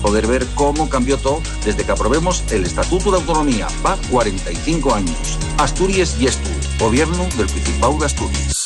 Poder ver cómo cambió todo desde que aprobemos el Estatuto de Autonomía. Va 45 años. Asturias y Estu, Gobierno del Principado de Asturias.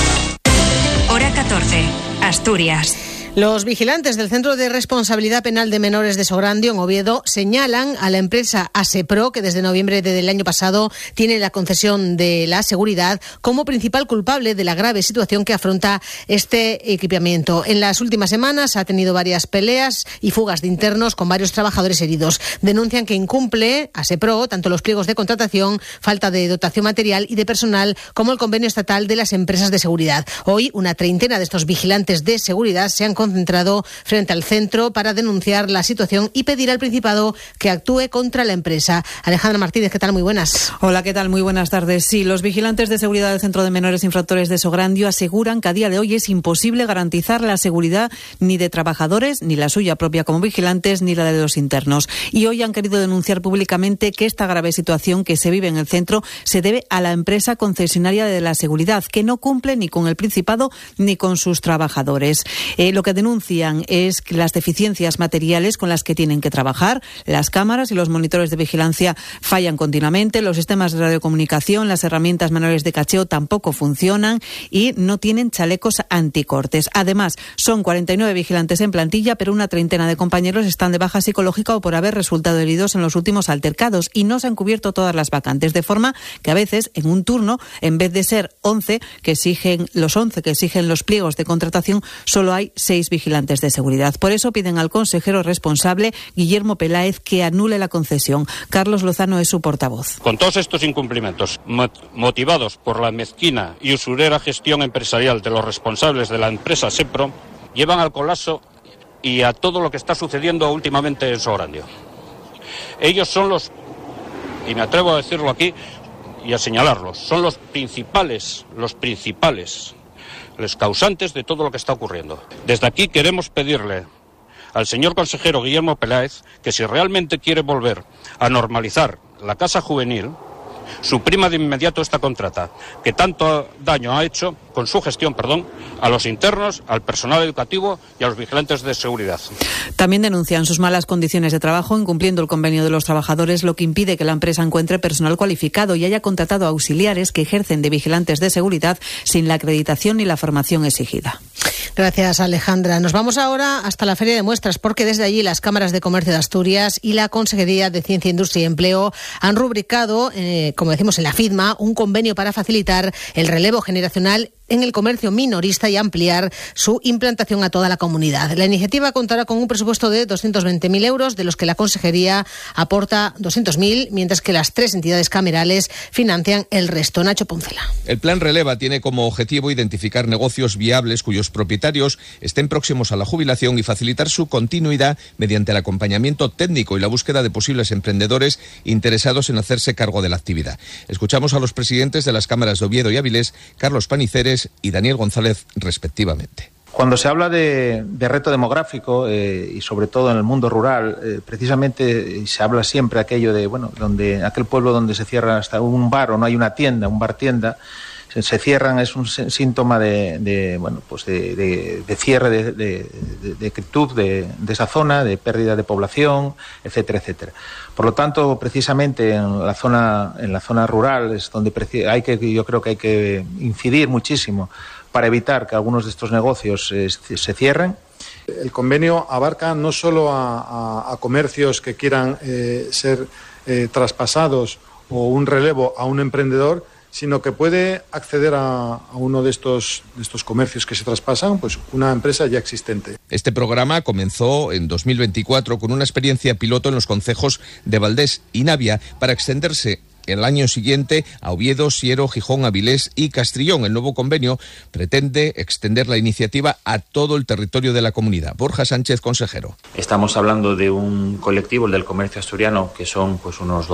Hora 14, Asturias. Los vigilantes del Centro de Responsabilidad Penal de Menores de Sograndio, en Oviedo, señalan a la empresa ASEPRO, que desde noviembre del año pasado tiene la concesión de la seguridad, como principal culpable de la grave situación que afronta este equipamiento. En las últimas semanas ha tenido varias peleas y fugas de internos con varios trabajadores heridos. Denuncian que incumple ASEPRO tanto los pliegos de contratación, falta de dotación material y de personal, como el convenio estatal de las empresas de seguridad. Hoy, una treintena de estos vigilantes de seguridad se han concentrado frente al centro para denunciar la situación y pedir al Principado que actúe contra la empresa. Alejandra Martínez, ¿qué tal? Muy buenas. Hola, ¿qué tal? Muy buenas tardes. Sí, los vigilantes de seguridad del Centro de Menores Infractores de Sograndio aseguran que a día de hoy es imposible garantizar la seguridad ni de trabajadores, ni la suya propia como vigilantes, ni la de los internos. Y hoy han querido denunciar públicamente que esta grave situación que se vive en el centro se debe a la empresa concesionaria de la seguridad, que no cumple ni con el Principado ni con sus trabajadores. Lo que denuncian es las deficiencias materiales con las que tienen que trabajar. Las cámaras y los monitores de vigilancia fallan continuamente, los sistemas de radiocomunicación, las herramientas manuales de cacheo tampoco funcionan y no tienen chalecos anticortes. Además, son 49 vigilantes en plantilla, pero una treintena de compañeros están de baja psicológica o por haber resultado heridos en los últimos altercados y no se han cubierto todas las vacantes, de forma que a veces en un turno, en vez de ser 11 que exigen los pliegos de contratación, solo hay 6 vigilantes de seguridad. Por eso piden al consejero responsable, Guillermo Peláez, que anule la concesión. Carlos Lozano es su portavoz. Con todos estos incumplimientos, motivados por la mezquina y usurera gestión empresarial de los responsables de la empresa ASEPRO, llevan al colapso y a todo lo que está sucediendo últimamente en Sograndio. Ellos son los, y me atrevo a decirlo aquí y a señalarlos, son los principales los causantes de todo lo que está ocurriendo. Desde aquí queremos pedirle al señor consejero Guillermo Peláez que si realmente quiere volver a normalizar la casa juvenil, suprima de inmediato esta contrata, que tanto daño ha hecho con su gestión, a los internos, al personal educativo y a los vigilantes de seguridad. También denuncian sus malas condiciones de trabajo, incumpliendo el convenio de los trabajadores, lo que impide que la empresa encuentre personal cualificado y haya contratado auxiliares que ejercen de vigilantes de seguridad sin la acreditación ni la formación exigida. Gracias, Alejandra. Nos vamos ahora hasta la Feria de Muestras, porque desde allí las cámaras de comercio de Asturias y la Consejería de Ciencia, Industria y Empleo han rubricado, como decimos en la FIDMA, un convenio para facilitar el relevo generacional en el comercio minorista y ampliar su implantación a toda la comunidad. La iniciativa contará con un presupuesto de 220.000 euros, de los que la Consejería aporta 200.000, mientras que las 3 entidades camerales financian el resto. Nacho Poncela. El plan Releva tiene como objetivo identificar negocios viables cuyos propietarios estén próximos a la jubilación y facilitar su continuidad mediante el acompañamiento técnico y la búsqueda de posibles emprendedores interesados en hacerse cargo de la actividad. Escuchamos a los presidentes de las cámaras de Oviedo y Avilés, Carlos Paniceres y Daniel González, respectivamente. Cuando se habla de reto demográfico y sobre todo en el mundo rural, precisamente se habla siempre aquello de, donde aquel pueblo donde se cierra hasta un bar o no hay una tienda, un bar-tienda, se cierran, es un síntoma de cierre de quietud de esa zona, de pérdida de población, etcétera, etcétera. Por lo tanto, precisamente en la zona rural es donde yo creo que hay que incidir muchísimo para evitar que algunos de estos negocios se cierren. El convenio abarca no solo a comercios que quieran ser traspasados o un relevo a un emprendedor, sino que puede acceder a uno de estos comercios que se traspasan, pues una empresa ya existente. Este programa comenzó en 2024 con una experiencia piloto en los concejos de Valdés y Navia para extenderse el año siguiente a Oviedo, Siero, Gijón, Avilés y Castrillón. El nuevo convenio pretende extender la iniciativa a todo el territorio de la comunidad. Borja Sánchez, consejero. Estamos hablando de un colectivo, el del comercio asturiano, que son pues unos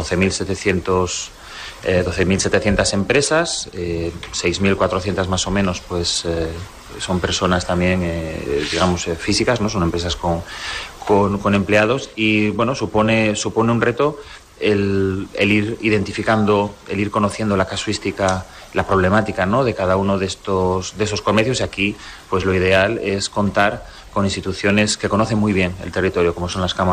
12.700 empresas, 6.400 más o menos, pues son personas también, físicas, ¿no? Son empresas con empleados y, supone un reto el ir identificando, el ir conociendo la casuística, la problemática, ¿no?, de cada uno de esos comercios. Y aquí, pues lo ideal es contar con instituciones que conocen muy bien el territorio, como son las cámaras